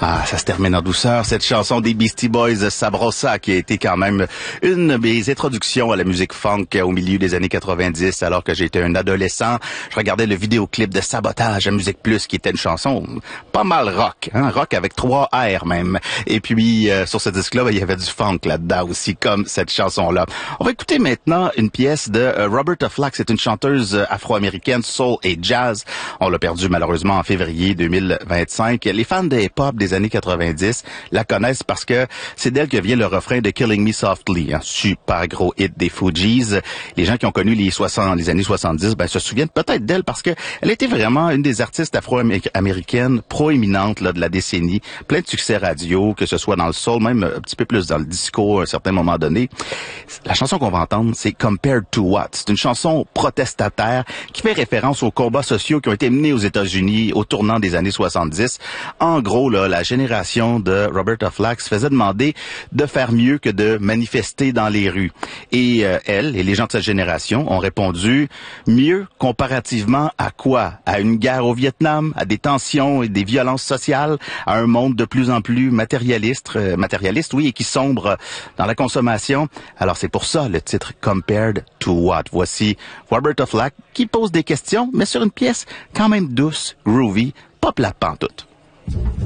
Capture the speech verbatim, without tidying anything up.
Ah, ça se termine en douceur, cette chanson des Beastie Boys, Sabrosa, qui a été quand même une de mes introductions à la musique funk au milieu des années quatre-vingt-dix, alors que j'étais un adolescent. Je regardais le vidéoclip de Sabotage à Musique Plus, qui était une chanson pas mal rock, hein, rock avec trois R même. Et puis, euh, sur ce disque-là, ben, il y avait du funk là-dedans aussi, comme cette chanson-là. On va écouter maintenant une pièce de euh, Roberta Flack. C'est une chanteuse euh, afro-américaine, soul et jazz. On l'a perdue malheureusement en février deux mille vingt-cinq. Les fans de hip-hop des années quatre-vingt-dix la connaissent parce que c'est d'elle que vient le refrain de Killing Me Softly, un super gros hit des Fugees. Les gens qui ont connu les soixante, les années soixante-dix, ben, se souviennent peut-être d'elle parce que elle était vraiment une des artistes afro-américaines proéminentes là, de la décennie. Plein de succès radio, que ce soit dans le soul, même un petit peu plus dans le disco à un certain moment donné. La chanson qu'on va entendre, c'est Compared to What? C'est une chanson protestataire qui fait référence aux combats sociaux qui ont été menés aux États-Unis au tournant des années soixante-dix. En gros, là, la génération de Roberta Flack se faisait demander de faire mieux que de manifester dans les rues. Et euh, elle et les gens de cette génération ont répondu mieux comparativement à quoi? À une guerre au Vietnam, à des tensions et des violences sociales, à un monde de plus en plus matérialiste, euh, matérialiste, oui, et qui sombre dans la consommation. Alors c'est pour ça le titre Compared to What? Voici Roberta Flack qui pose des questions, mais sur une pièce quand même douce, groovy, pas plate pantoute.